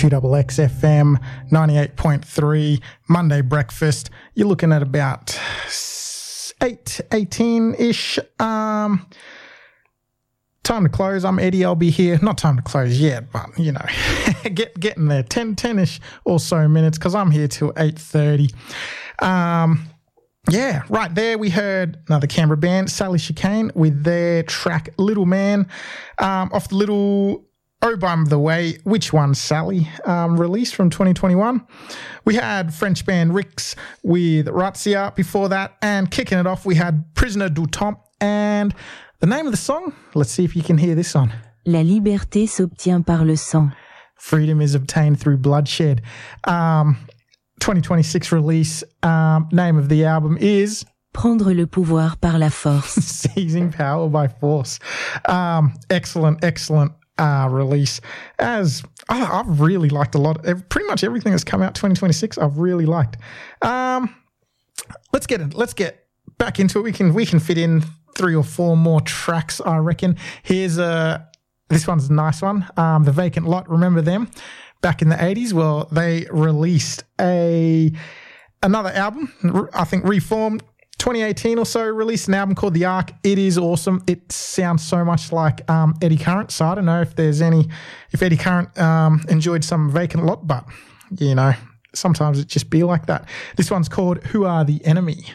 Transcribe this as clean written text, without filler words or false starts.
2XX FM 98.3 Monday breakfast. You're looking at about 8:18-ish. Time to close. I'm Eddie. I'll be here. Not time to close yet, but, you know, getting there. 10-ish or so minutes because I'm here till 8:30. Yeah, right there we heard another Canberra band, Sally Chicane, with their track Little Man off the Little Oh By The Way, Which One Sally, released from 2021. We had French band Rix with Razzia before that, and kicking it off we had Prisoner du Temps, and the name of the song, let's see if you can hear this on. La liberté s'obtient par le sang. Freedom is obtained through bloodshed. 2026 release. Name of the album is Prendre le pouvoir par la force. Seizing Power by Force. Excellent release. As I've really liked a lot. Pretty much everything that's come out 2026, I've really liked. Let's get back into it. We can fit in 3 or 4 more tracks, I reckon. Here's this one's a nice one. The Vacant Lot. Remember them? Back in the 80s, well, they released another album, I think Reformed, 2018 or so, released an album called The Ark. It is awesome. It sounds so much like Eddie Current, so I don't know if Eddie Current enjoyed some Vacant Lot, but, you know, sometimes it just be like that. This one's called Who Are the Enemy?